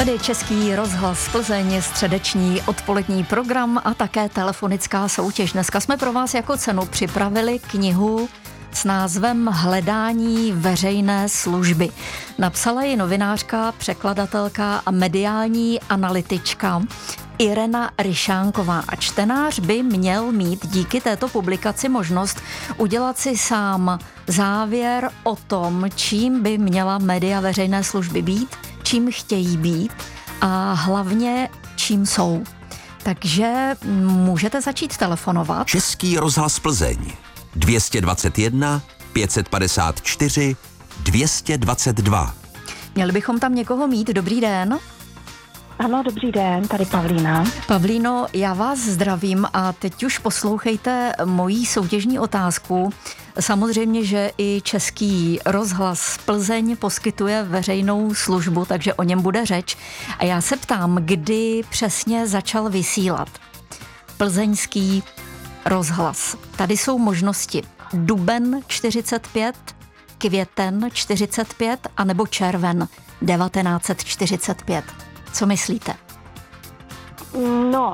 Tady Český rozhlas Plzeň, středeční odpolední program a také telefonická soutěž. Dneska jsme pro vás jako cenu připravili knihu s názvem Hledání veřejné služby. Napsala ji novinářka, překladatelka a mediální analytička Irena Ryšánková. A čtenář by měl mít díky této publikaci možnost udělat si sám závěr o tom, čím by měla média veřejné služby být, čím chtějí být a hlavně čím jsou. Takže můžete začít telefonovat. Český rozhlas Plzeň 221 554 222. Měli bychom tam někoho mít. Dobrý den. Ano, dobrý den, tady Pavlína. Pavlíno, já vás zdravím a teď už poslouchejte moji soutěžní otázku. Samozřejmě, že i Český rozhlas Plzeň poskytuje veřejnou službu, takže o něm bude řeč. A já se ptám, kdy přesně začal vysílat plzeňský rozhlas. Tady jsou možnosti duben 45, květen 45 anebo červen 1945. Co myslíte? No.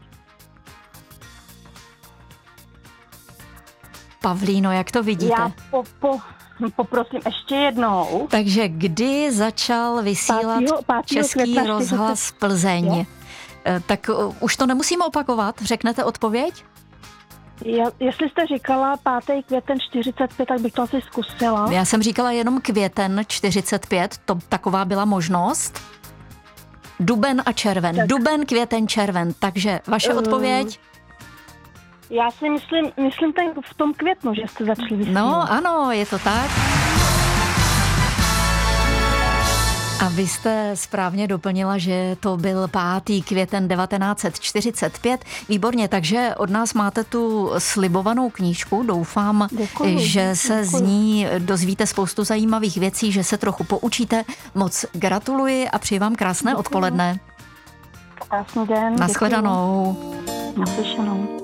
Pavlíno, jak to vidíte? Já poprosím ještě jednou. Takže kdy začal vysílat 5. Český rozhlas Plzeň? Jo? Tak už to nemusím opakovat, řeknete odpověď? Jestli jste říkala 5. květen 45, tak bych to asi zkusila. Já jsem říkala jenom květen 45, to taková byla možnost. Duben a červen. Tak. Duben, květen, červen. Takže vaše odpověď? Já si myslím ten v tom květnu, že jste začali vysílat. No ano, je to tak. A vy jste správně doplnila, že to byl 5. květen 1945. Výborně, takže od nás máte tu slibovanou knížku. Doufám, že se z ní dozvíte spoustu zajímavých věcí, že se trochu poučíte. Moc gratuluji a přeji vám krásné odpoledne. Krásný den. Nashledanou. Naslyšenou.